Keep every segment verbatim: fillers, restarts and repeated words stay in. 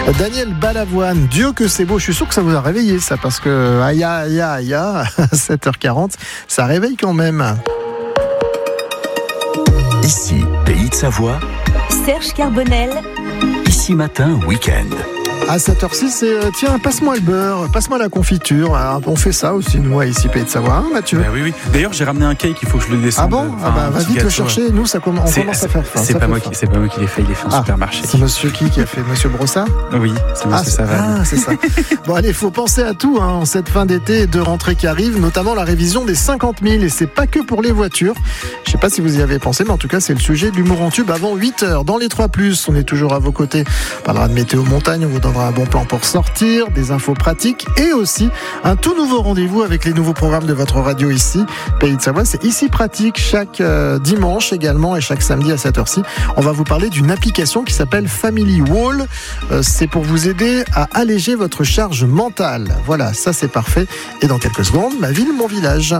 Daniel Balavoine, Dieu que c'est beau. Je suis sûr que ça vous a réveillé ça, parce que aïe aïe aïe à sept heures quarante, ça réveille quand même. Ici, Pays de Savoie. Serge Carbonel. Ici Matin, week-end. À cette heure-ci, c'est euh, tiens, passe-moi le beurre, passe-moi la confiture. Alors, on fait ça aussi, nous, à ici, Pays de Savoie, hein, Mathieu. Bah oui, oui. D'ailleurs, j'ai ramené un cake, il faut que je le descende. Ah bon? Enfin, Ah bah, va vite le chercher. Ouais. Nous, ça comm- on c'est, commence à faire faim. C'est, ça pas fait moi faim. qui, c'est pas moi qui l'ai fait, il est fait en Ah, supermarché. C'est monsieur qui qui a fait? Monsieur Brossard? Oui, c'est monsieur ah, c'est, Savane. Ah, c'est ça. Bon, allez, il faut penser à tout, hein, en cette fin d'été et de rentrée qui arrive, notamment la révision des cinquante mille. Et c'est pas que pour les voitures. Je sais pas si vous y avez pensé, mais en tout cas, c'est le sujet de l'humour en tube avant huit heures. Dans les trois plus, on est toujours à vos côtés. On parlera de météo montagne, on vous donnera un bon plan pour sortir, des infos pratiques et aussi un tout nouveau rendez-vous avec les nouveaux programmes de votre radio ici, Pays de Savoie. C'est Ici Pratique chaque euh, dimanche également et chaque samedi à cette heure-ci. On va vous parler d'une application qui s'appelle Family Wall. Euh, c'est pour vous aider à alléger votre charge mentale. Voilà, ça c'est parfait. Et dans quelques secondes, ma ville, mon village.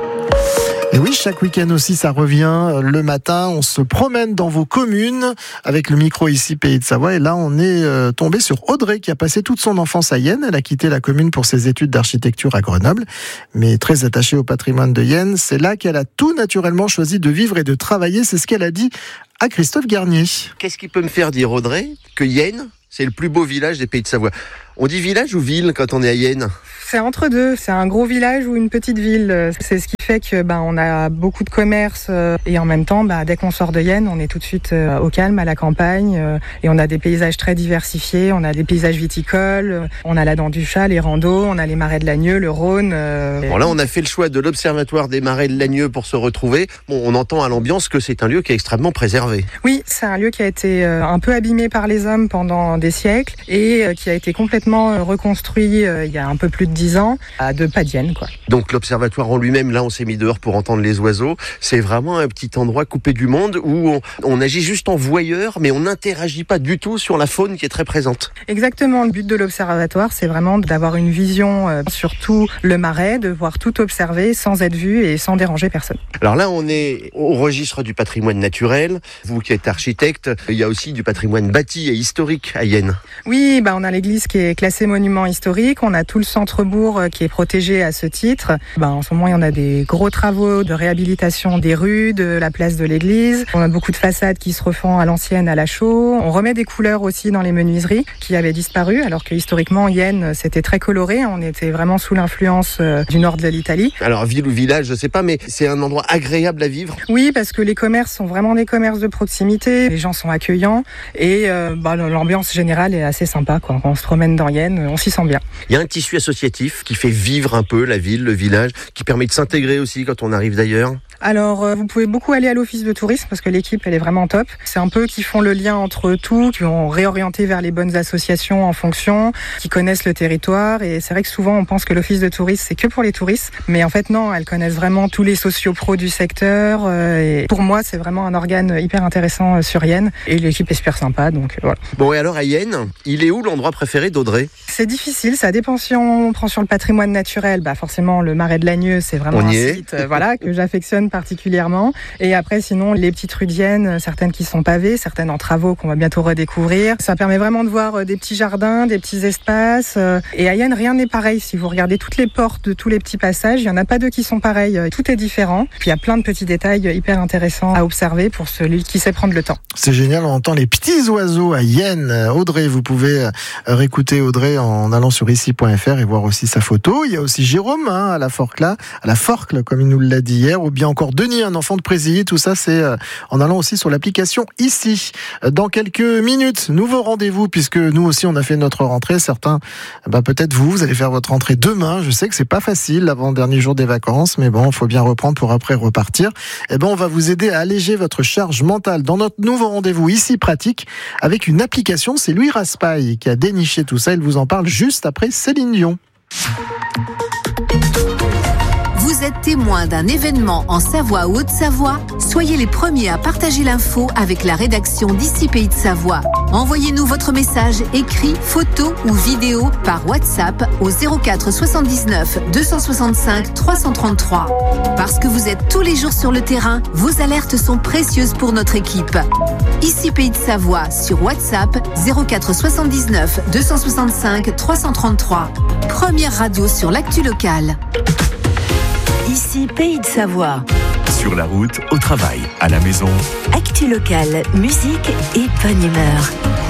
Et oui, chaque week-end aussi, ça revient le matin. On se promène dans vos communes avec le micro ici, Pays de Savoie. Et là, on est euh, tombé sur Audrey qui a passé toute son enfance à Yenne. Elle a quitté la commune pour ses études d'architecture à Grenoble. Mais très attachée au patrimoine de Yenne, c'est là qu'elle a tout naturellement choisi de vivre et de travailler. C'est ce qu'elle a dit à Christophe Garnier. Qu'est-ce qui peut me faire dire, Audrey, que Yenne, c'est le plus beau village des Pays de Savoie? On dit village ou ville quand on est à Yenne? C'est entre deux, c'est un gros village ou une petite ville. C'est ce qui fait que ben on a beaucoup de commerce euh, et en même temps, ben, dès qu'on sort de Yenne, on est tout de suite euh, au calme, à la campagne euh, et on a des paysages très diversifiés. On a des paysages viticoles, euh, on a la Dent du Chat, les randos, on a les marais de Lagneux, le Rhône. Euh, bon là, on a fait le choix de l'Observatoire des marais de Lagneux pour se retrouver. Bon, on entend à l'ambiance que c'est un lieu qui est extrêmement préservé. Oui, c'est un lieu qui a été euh, un peu abîmé par les hommes pendant des siècles et euh, qui a été complètement euh, reconstruit euh, il y a un peu plus de dix ans à deux pas de Yenne, quoi. Donc l'observatoire en lui-même, là on s'est mis dehors pour entendre les oiseaux. C'est vraiment un petit endroit coupé du monde où on, on agit juste en voyeur, mais on n'interagit pas du tout sur la faune qui est très présente. Exactement, le but de l'observatoire, c'est vraiment d'avoir une vision euh, sur tout le marais, de voir tout observer sans être vu et sans déranger personne. Alors là, on est au registre du patrimoine naturel. Vous qui êtes architecte, il y a aussi du patrimoine bâti et historique à Yenne. Oui, bah on a l'église qui est classée monument historique, on a tout le centre-bourg qui est protégé à ce titre. Bah en ce moment, il y en a des gros travaux de réhabilitation des rues, de la place de l'église. On a beaucoup de façades qui se refont à l'ancienne, à la chaux. On remet des couleurs aussi dans les menuiseries qui avaient disparu, alors que historiquement, Yenne, c'était très coloré. On était vraiment sous l'influence du nord de l'Italie. Alors, ville ou village, je sais pas, mais c'est un endroit agréable à vivre. Oui, parce que les commerces sont vraiment des commerces de proximité. Les gens sont accueillants et euh, bah, l'ambiance générale est assez sympa, quoi. Quand on se promène dans Yenne, on s'y sent bien. Il y a un tissu associatif qui fait vivre un peu la ville, le village, qui permet de s'intégrer aussi quand on arrive d'ailleurs. Alors, euh, vous pouvez beaucoup aller à l'office de tourisme parce que l'équipe, elle est vraiment top. C'est un peu qui font le lien entre tout, qui vont réorienter vers les bonnes associations en fonction, qui connaissent le territoire. Et c'est vrai que souvent, on pense que l'office de tourisme, c'est que pour les touristes. Mais en fait, non, elles connaissent vraiment tous les sociopros du secteur. Euh, et pour moi, c'est vraiment un organe hyper intéressant euh, sur Yenne. Et l'équipe est super sympa, donc euh, voilà. Bon, et alors à Yenne, il est où l'endroit préféré d'Audrey? C'est difficile, ça dépend si on prend sur le patrimoine naturel. Bah forcément, le marais de Lagneux, c'est vraiment un site euh, voilà, que j'affectionne particulièrement. Et après, sinon, les petites rues de Yenne, certaines qui sont pavées, certaines en travaux qu'on va bientôt redécouvrir. Ça permet vraiment de voir des petits jardins, des petits espaces. Et à Yenne, rien n'est pareil. Si vous regardez toutes les portes de tous les petits passages, il n'y en a pas deux qui sont pareils. Tout est différent. Puis il y a plein de petits détails hyper intéressants à observer pour celui qui sait prendre le temps. C'est génial, on entend les petits oiseaux à Yenne. Audrey, vous pouvez réécouter Audrey en allant sur ici point f r et voir aussi sa photo. Il y a aussi Jérôme hein, à la Forclaz, à la Forcle, comme il nous l'a dit hier, ou bien encore Denis, un enfant de Présilly. Tout ça, c'est en allant aussi sur l'application Ici. Dans quelques minutes, nouveau rendez-vous, puisque nous aussi, on a fait notre rentrée. Certains, bah, peut-être vous, vous allez faire votre rentrée demain. Je sais que c'est pas facile, l'avant-dernier jour des vacances, mais bon, il faut bien reprendre pour après repartir. Eh ben, on va vous aider à alléger votre charge mentale dans notre nouveau rendez-vous Ici Pratique, avec une application. C'est Louis Raspail qui a déniché tout ça. Il vous en parle juste après Céline Dion. Vous vous êtes témoin d'un événement en Savoie ou Haute-Savoie, soyez les premiers à partager l'info avec la rédaction d'Ici Pays de Savoie. Envoyez-nous votre message écrit, photo ou vidéo par WhatsApp au zéro quatre soixante-dix-neuf deux cent soixante-cinq trois cent trente-trois. Parce que vous êtes tous les jours sur le terrain, vos alertes sont précieuses pour notre équipe. Ici Pays de Savoie sur WhatsApp zéro quatre soixante-dix-neuf deux cent soixante-cinq trois cent trente-trois. Première radio sur l'actu locale. Ici Pays de Savoie. Sur la route, au travail, à la maison. Actu locale, musique et bonne humeur.